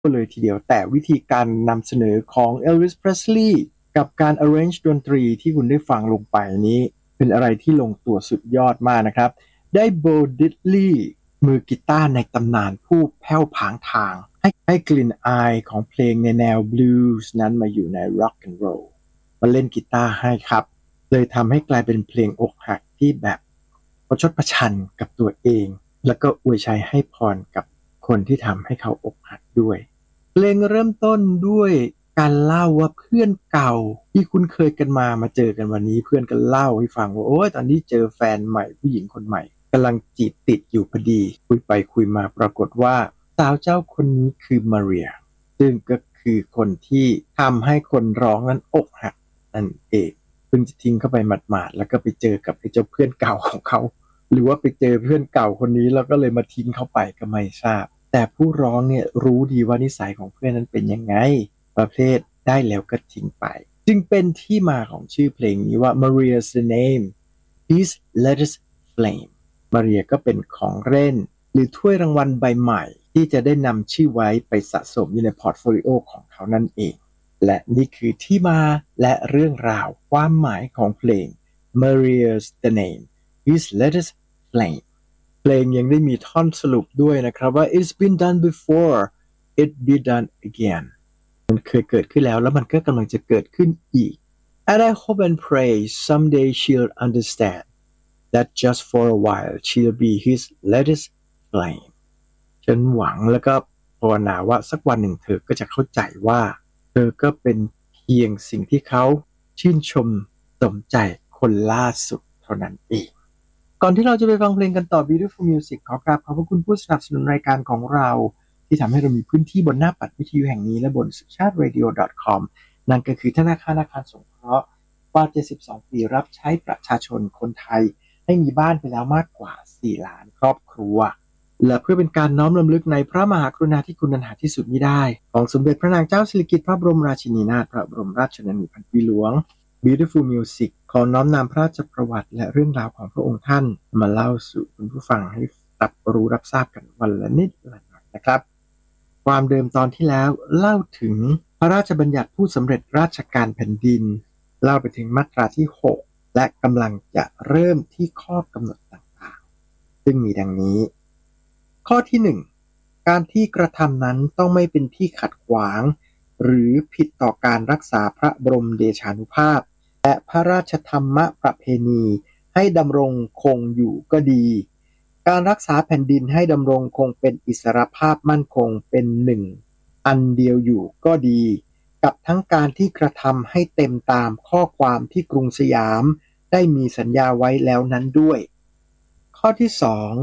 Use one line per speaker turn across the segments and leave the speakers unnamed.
เลยทีเดียวแต่วิธีการนำเสนอของ Elvis Presley กับการ arrange ดนตรีที่คุณได้ฟังลงไปนี้เป็นอะไรที่ลงตัวสุดยอดมากนะครับได้โบ ดิดลีย์มือกีตาร์ในตำนานผู้แผ่วผางทางให้กลิ่นอายของเพลงในแนวบลูส์นั้นมาอยู่ใน rock and roll มาเล่นกีตาร์ให้ครับเลยทำให้กลายเป็นเพลงอกหักที่แบบประชดประชันกับตัวเองแล้วก็อวยชัยให้พรกับคนที่ทำให้เขาอกหักด้วยเพลงเริ่มต้นด้วยการเล่าว่าเพื่อนเก่าที่คุ้นเคยกันมาเจอกันวันนี้เพื่อนก็เล่าให้ฟังว่าโอ้ยตอนนี้เจอแฟนใหม่ผู้หญิงคนใหม่กำลังจีบติดอยู่พอดีคุยไปคุยมาปรากฏว่าสาวเจ้าคนนี้คือมาเรียซึ่งก็คือคนที่ทำให้คนร้องนั้นอกหักนั่นเองเพิ่งจะทิ้งเข้าไปหมาดๆแล้วก็ไปเจอกับไอ้เจ้าเพื่อนเก่าของเขาหรือว่าไปเจอเพื่อนเก่าคนนี้แล้วก็เลยมาทิ้งเขาไปก็ไม่ทราบแต่ผู้ร้องเนี่ยรู้ดีว่านิสัยของเพื่อนนั้นเป็นยังไงประเภทได้แล้วก็ทิ้งไปจึงเป็นที่มาของชื่อเพลงนี้ว่า Maria's the name His latest flame มาเรียก็เป็นของเล่นหรือถ้วยรางวัลใบใหม่ที่จะได้นำชื่อไว้ไปสะสมอยู่ในพอร์ตโฟลิโอของเขานั่นเองและนี่คือที่มาและเรื่องราวความหมายของเพลง Maria's the name His latest flame เพลงยังได้มีท่อนสรุปด้วยนะครับว่า It's been done before it be done again มันเคยเกิดขึ้นแล้วมันก็กำลังจะเกิดขึ้นอีก and I hope and pray someday she'll understand that just for a while she'll be his latest flame ฉันหวังแล้วก็ภาวนาว่าสักวันหนึ่งเธอก็จะเข้าใจว่าเธอก็เป็นเพียงสิ่งที่เขาชื่นชมสมใจคนล่าสุดเท่านั้นเองก่อนที่เราจะไปฟังเพลงกันต่อ Beautiful Music ขอกราบขอบพระคุณผู้สนับสนุนรายการของเราที่ทำให้เรามีพื้นที่บนหน้าปัดวิทยุแห่งนี้และบน sucharadio.com นั่นก็คือธนาคารอาคารสงเคราะห์กว่า72ปีรับใช้ประชาชนคนไทยให้มีบ้านไปแล้วมากกว่า4ล้านครอบครัวและเพื่อเป็นการน้อมรำลึกในพระมหากรุณาธิคุณอันหาที่สุดมิได้ของสมเด็จพระนางเจ้าสิริกิติ์พระบรมราชินีนาถพระบรมราชชนนีพันปีหลวง Beautiful Music ขอน้อมนำพระราชประวัติและเรื่องราวของพระองค์ท่านมาเล่าสู่คุณผู้ฟังให้รับรู้รับทราบกันวันละนิดละหน่อยนะครับความเดิมตอนที่แล้วเล่าถึงพระราชบัญญัติผู้สำเร็จราชการแผ่นดินเล่าไปถึงมาตราที่6และกำลังจะเริ่มที่ข้อกำหนดต่างๆซึ่งมีดังนี้ข้อที่1การที่กระทำนั้นต้องไม่เป็นที่ขัดขวางหรือผิดต่อการรักษาพระบรมเดชานุภาพและพระราชธรรมประเพณีให้ดำรงคงอยู่ก็ดีการรักษาแผ่นดินให้ดำรงคงเป็นอิสรภาพมั่นคงเป็นหนึ่งอันเดียวอยู่ก็ดีกับทั้งการที่กระทำให้เต็มตามข้อความที่กรุงสยามได้มีสัญญาไว้แล้วนั้นด้วยข้อที่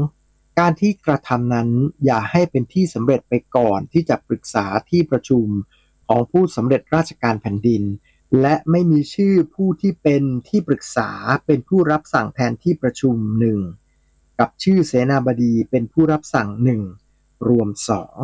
2การที่กระทำนั้นอย่าให้เป็นที่สำเร็จไปก่อนที่จะปรึกษาที่ประชุมของผู้สำเร็จราชการแผ่นดินและไม่มีชื่อผู้ที่เป็นที่ปรึกษาเป็นผู้รับสั่งแทนที่ประชุม1กับชื่อเสนาบดีเป็นผู้รับสั่ง1รวม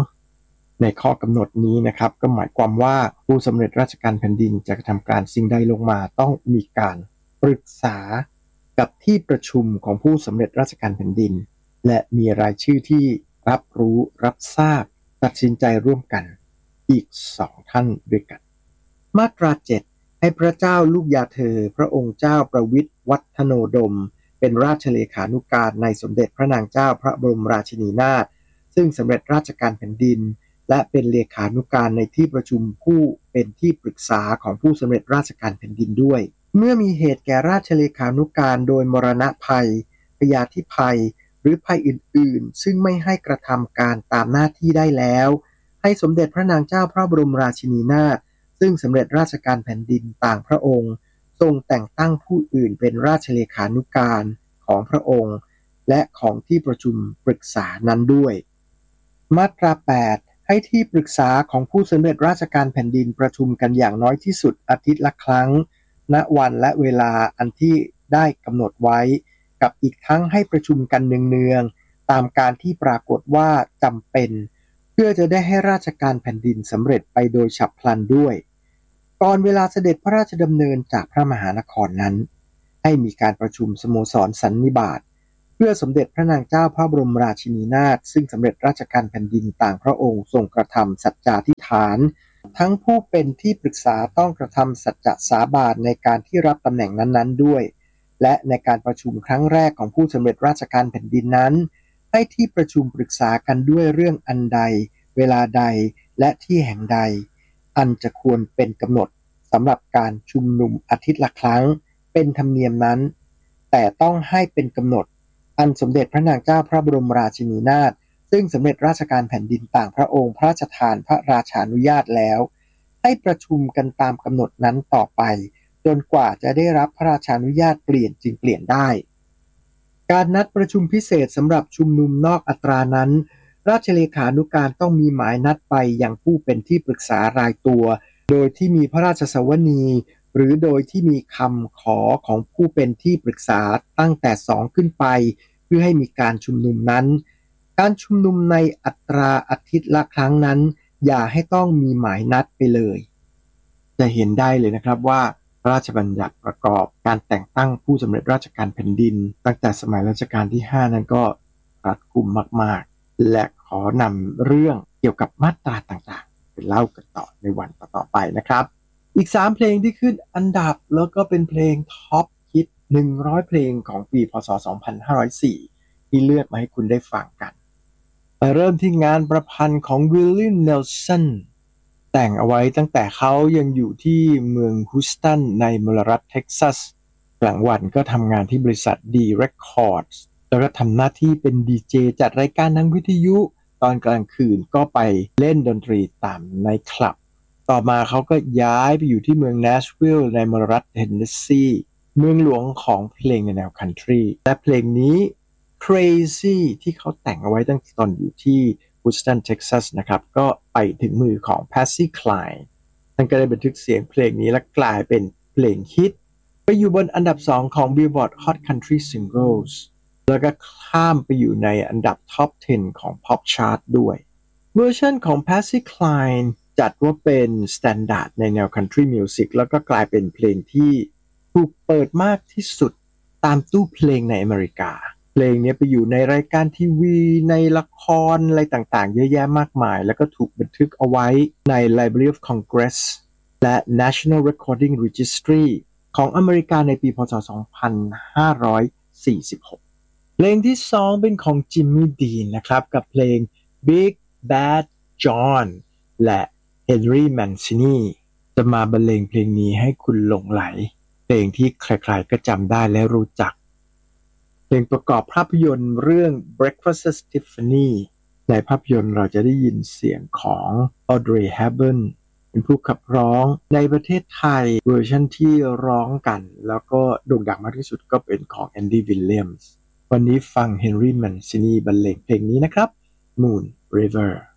2ในข้อกำหนดนี้นะครับก็หมายความว่าผู้สำเร็จราชการแผ่นดินจะกระทำการสิ่งใดลงมาต้องมีการปรึกษากับที่ประชุมของผู้สำเร็จราชการแผ่นดินและมีรายชื่อที่รับรู้รับทราบตัดสินใจร่วมกันอีก2ท่านด้วยกันมาตรา7ให้พระเจ้าลูกยาเธอพระองค์เจ้าประวิตรวัฒโนดมเป็นราชเลขานุการในสมเด็จพระนางเจ้าพระบรมราชินีนาถซึ่งสำเร็จราชการแผ่นดินและเป็นเลขานุการในที่ประชุมผู้เป็นที่ปรึกษาของผู้สำเร็จราชการแผ่นดินด้วยเมื่อมีเหตุแก่ราชเลขานุการโดยมรณภัยพยาธิภัยหรือภัยอื่นๆซึ่งไม่ให้กระทำการตามหน้าที่ได้แล้วให้สมเด็จพระนางเจ้าพระบรมราชินีนาถซึ่งสำเร็จราชการแผ่นดินต่างพระองค์ทรงแต่งตั้งผู้อื่นเป็นราชเลขานุการของพระองค์และของที่ประชุมปรึกษานั้นด้วยมาตรา8ให้ที่ปรึกษาของผู้สำเร็จราชการแผ่นดินประชุมกันอย่างน้อยที่สุดอาทิตย์ละครั้งณวันและเวลาอันที่ได้กำหนดไว้กับอีกทั้งให้ประชุมกันเนืองๆตามการที่ปรากฏว่าจำเป็นเพื่อจะได้ให้ราชการแผ่นดินสำเร็จไปโดยฉับพลันด้วยก่อนเวลาเสด็จพระราชดำเนินจากพระมหานครนั้นให้มีการประชุมสโมสรสันนิบาตเพื่อสมเด็จพระนางเจ้าพระบรมราชินีนาถซึ่งสำเร็จราชการแผ่นดินต่างพระองค์ทรงกระทำสัจจาธิษฐานทั้งผู้เป็นที่ปรึกษาต้องกระทำสัจจะสาบานในการที่รับตำแหน่งนั้นๆด้วยและในการประชุมครั้งแรกของผู้สำเร็จราชการแผ่นดินนั้นให้ที่ประชุมปรึกษากันด้วยเรื่องอันใดเวลาใดและที่แห่งใดอันจะควรเป็นกำหนดสำหรับการชุมนุมอาทิตย์ละครั้งเป็นธรรมเนียมนั้นแต่ต้องให้เป็นกำหนดอันสมเด็จพระนางเจ้าพระบรมราชินีนาถซึ่งสำเร็จราชการแผ่นดินต่างพระองค์พระราชทานพระราชานุญาตแล้วให้ประชุมกันตามกำหนดนั้นต่อไปจนกว่าจะได้รับพระราชานุญาตเปลี่ยนจึงเปลี่ยนได้การนัดประชุมพิเศษสำหรับชุมนุมนอกอัตรานั้นราชเลขานุการต้องมีหมายนัดไปยังผู้เป็นที่ปรึกษารายตัวโดยที่มีพระราชสวนีหรือโดยที่มีคำขอของผู้เป็นที่ปรึกษาตั้งแต่2ขึ้นไปเพื่อให้มีการชุมนุมนั้นการชุมนุมในอัตราอาทิตย์ละครั้งนั้นอย่าให้ต้องมีหมายนัดไปเลยจะเห็นได้เลยนะครับว่าพระราชบัญญัติประกอบการแต่งตั้งผู้สำเร็จราชการแผ่นดินตั้งแต่สมัยรัชกาลที่5นั้นก็รัดกุมมากๆและขอนำเรื่องเกี่ยวกับมาตราต่างๆไปเล่ากันต่อในวันต่อๆไปนะครับอีก3เพลงที่ขึ้นอันดับแล้วก็เป็นเพลงท็อปฮิต100เพลงของปีพ.ศ. 2504ที่เลือกมาให้คุณได้ฟังกันไปเริ่มที่งานประพันธ์ของวิลเลียม เนลสันแต่งเอาไว้ตั้งแต่เขายังอยู่ที่เมืองฮูสตันในมลรัฐเท็กซัสกลางวันก็ทำงานที่บริษัท D Records แล้วก็ทำหน้าที่เป็นดีเจจัดรายการทางวิทยุตอนกลางคืนก็ไปเล่นดนตรีตามไนท์คลับต่อมาเขาก็ย้ายไปอยู่ที่เมืองเนชวิลล์ในมลรัฐเทนเนสซีเมืองหลวงของเพลงในแนวคันทรีและเพลงนี้ Crazy ที่เขาแต่งเอาไว้ตั้งแต่ตอนอยู่ที่ฮูสตันเท็กซัสนะครับก็ไปถึงมือของ Patsy Cline ท่านก็ได้บันทึกเสียงเพลงนี้และกลายเป็นเพลงฮิตไปอยู่บนอันดับ2ของ Billboard Hot Country Singles แล้วก็ข้ามไปอยู่ในอันดับ Top 10 ของ Pop Chart ด้วยเวอร์ชันของ Patsy Cline จัดว่าเป็น Standard ในแนว Country Music แล้วก็กลายเป็นเพลงที่ถูกเปิดมากที่สุดตามตู้เพลงในอเมริกาเพลงนี้ไปอยู่ในรายการทีวีในละครอะไรต่างๆเยอะแยะมากมายแล้วก็ถูกบันทึกเอาไว้ใน Library of Congress และ National Recording Registry ของอเมริกาในปีพ.ศ. 2546เพลงที่2เป็นของจิมมี่ดีนนะครับกับเพลง Big Bad John และ Henry Mancini จะมาบรรเลงเพลงนี้ให้คุณหลงไหลเพลงที่ใครๆก็จำได้และรู้จักเพลงประกอบภาพยนตร์เรื่อง Breakfast at Tiffany ในภาพยนตร์เราจะได้ยินเสียงของ Audrey Hepburn เป็นผู้ขับร้องในประเทศไทยเวอร์ชันที่ร้องกันแล้วก็โด่งดังมากที่สุดก็เป็นของ Andy Williams วันนี้ฟัง Henry Mancini บรรเลงเพลงนี้นะครับ Moon River